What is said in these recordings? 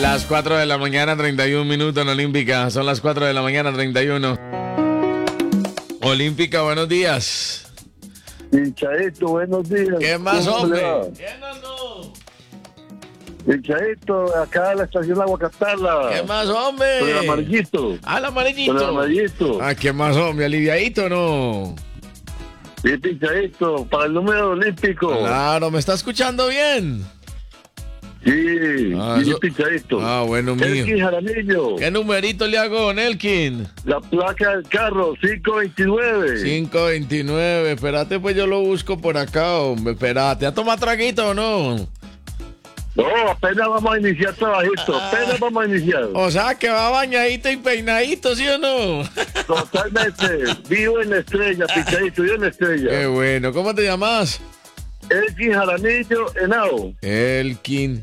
Las 4 de la mañana, 31 minutos en Olímpica. Son las 4 de la mañana, 31. Olímpica, buenos días. Pinchadito, buenos días. ¿Qué más, hombre? ¿Quién andó? Pinchadito, acá en la estación Aguacatala. ¿Qué más, hombre? Con el amarillito. Ah, el amarillito. Con el amarillito. Ah, ¿qué más, hombre? ¿Aliviadito no? Sí, pinchadito, para el número olímpico. Claro, ¿me está escuchando bien? Sí, sí, eso... pinchadito. Ah, bueno, mío. Elkin Jaramillo. ¿Qué numerito le hago, Nelkin? La placa del carro, 529. 529. Espérate, pues yo lo busco por acá, hombre. Espérate, ¿a tomar traguito o no? No, apenas vamos a iniciar trabajito, apenas vamos a iniciar. O sea, que va bañadito y peinadito, ¿sí o no? Totalmente, vivo en la estrella, pinchadito, vivo en la estrella. Qué bueno, ¿cómo te llamas? Elkin Jaramillo Henao. Elkin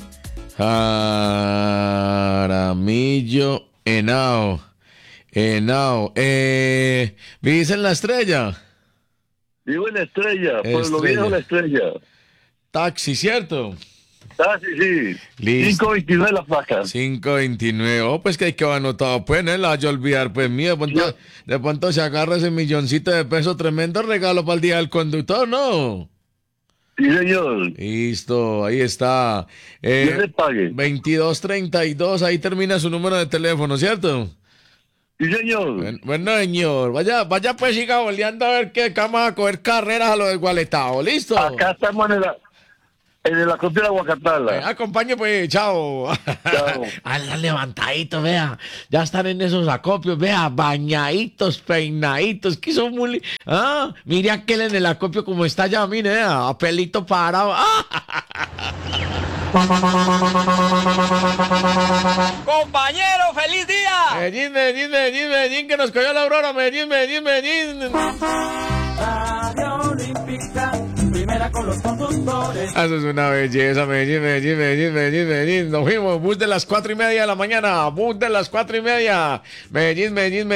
Jaramillo Henao. ¿Vivís en la estrella? Vivo en la estrella, por lo Estrella. viejo la estrella. Taxi, ¿cierto? Ah, sí, sí. Listo. 529 la placa. 529. Oh, pues que hay que haber anotado, pues, no la vaya a olvidar, pues, mío. De pronto se agarra ese milloncito de pesos, tremendo regalo para el día del conductor, ¿no? Sí, señor. Listo, ahí está. ¿Quién le pague? 2232, ahí termina su número de teléfono, ¿cierto? Sí, señor. Bueno, señor, vaya pues siga boleando a ver qué vamos a coger carreras a lo desgualetado, ¿listo? Acá estamos en el acopio de Aguacatala. Acompañe pues, chao. Chao. Anda levantadito, vea. Ya están en esos acopios, vea, bañaditos, peinaditos, que son muy... mire aquel en el acopio como está ya, mire, vea, a pelito parado. Compañero, feliz día. Medellín, que nos cogió la aurora, Medellín. Radio Olímpica, primera con los conductores. Eso es una belleza, Medellín. Nos fuimos, bus de las 4:30 de la mañana, bus de las 4:30. Medellín.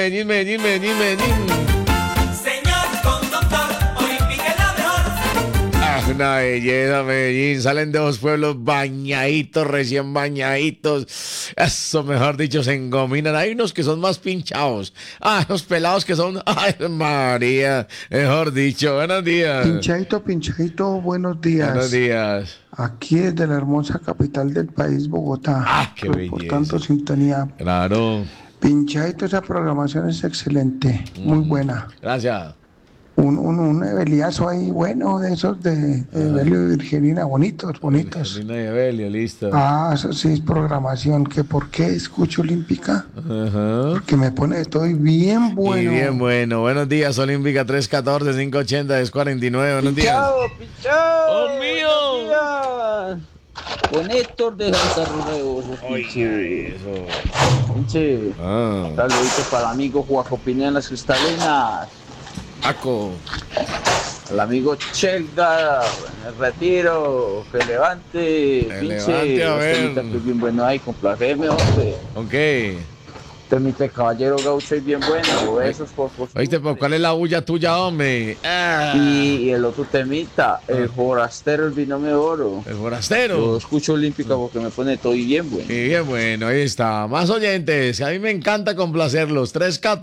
Señor conductor, Olímpica es la mejor. Una belleza, Medellín. Salen de dos pueblos bañaditos, recién bañaditos. Eso, mejor dicho, se engominan. Hay unos que son más pinchados. Los pelados que son... Ay, María. Mejor dicho, buenos días. Pinchadito, buenos días. Buenos días. Aquí desde la hermosa capital del país, Bogotá. Qué Por belleza. tanto, sintonía. Claro. Pinchadito, esa programación es excelente, muy buena. Gracias. Un Eveliazo ahí, bueno, de esos de Evelio y Virgenina, bonitos. Lina y Evelio, listo. Eso sí es programación, que ¿por qué escucho Olímpica? Ajá. Porque me pone de todo y bien bueno. Y bien bueno. Buenos días, Olímpica 314-580-1049. Buenos días. Pichao. ¡Oh, mío! Con Héctor de Santa Romeo. Eso. Pinche. Saludito para el amigo Juaco Pineda en las cristalinas. Paco. Al amigo Chelga, en el retiro, que levante, Levante, a ver. que es bien bueno ahí, complaceme, hombre. Ok. Temite caballero gaucho es bien bueno, besos por Oíste, pues, ¿cuál es la bulla tuya, hombre? Y el otro temita, el forastero, el binomio de oro. El forastero. Yo escucho Olímpica porque me pone todo y bien bueno. Y bien bueno, ahí está. Más oyentes, a mí me encanta complacerlos.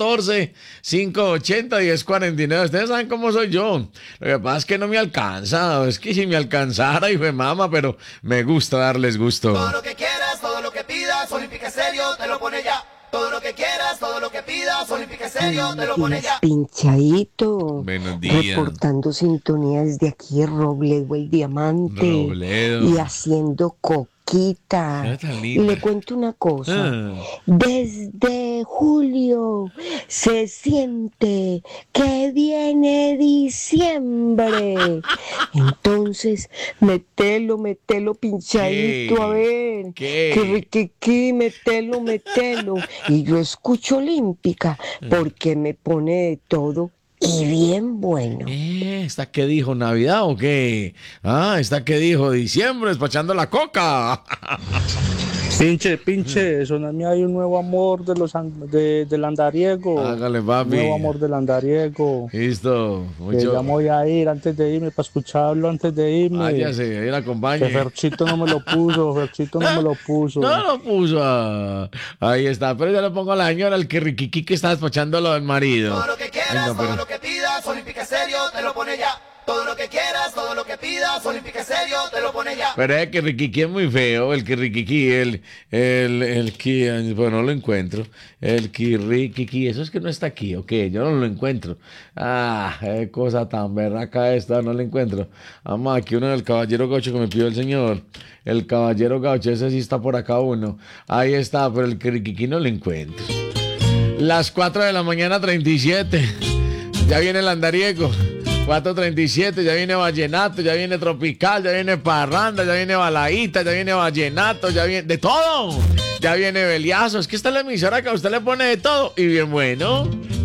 314-580-1049. Ustedes saben cómo soy yo. Lo que pasa es que no me alcanza. Es que si me alcanzara, hijo de mama, pero me gusta darles gusto. Todo lo que quieras, todo lo que pidas, Olímpica Estéreo te lo pone ya. Todo lo que quieras, todo lo que pidas, Olímpica Estéreo te lo pone ya. Pinchadito. Buenos días. Reportando sintonía desde aquí, Robledo el Diamante. Robledo. Y haciendo coquita. Mira tan Y linda. le cuento una cosa. Desde julio se siente que viene diciembre. Entonces, metelo pinchadito, a ver. ¿Qué? Que metelo. Y yo escucho Olímpica porque me pone de todo y bien bueno. ¿Esta qué dijo? ¿Navidad o qué? ¿Esta qué dijo? Diciembre, despachando la coca. Pinche, soname hay un nuevo amor del andariego. Hágale, papi. Nuevo amor del andariego. Listo. Que ya me voy a ir antes de irme, para escucharlo antes de irme. Váyase, ahí la acompañe. Que Ferchito no me lo puso, No lo puso. Ahí está, pero ya le pongo a la señora el kirriquiqui que está despachándolo del marido. Todo lo que quieras, todo lo que pidas, Olímpica Estéreo te lo pone ya. Todo lo que quieras, todo lo que pidas, Olímpica Estéreo te lo pone ya. Pero es que Riquiqui es muy feo, el Kirriquiqui, pues no lo encuentro. El Kirriquiqui, eso es que no está aquí, ok, yo no lo encuentro. Qué cosa tan berraca esta, no lo encuentro. Vamos, aquí uno del Caballero Gaucho que me pidió el señor. El Caballero Gaucho, ese sí está por acá uno. Ahí está, pero el Kirriquiqui no lo encuentro. Las 4 de la mañana, 37. Ya viene el andariego. 4:37, ya viene vallenato, ya viene tropical, ya viene parranda, ya viene balaíta, ya viene vallenato, ya viene de todo. Ya viene beliazo. Es que esta es la emisora que a usted le pone de todo y bien bueno.